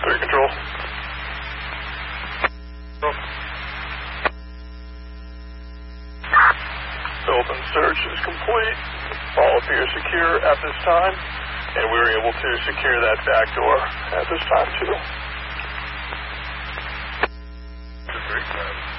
3 control. The open search is complete. All appears secure at this time, and we were able to secure that back door at this time too. It's a great time.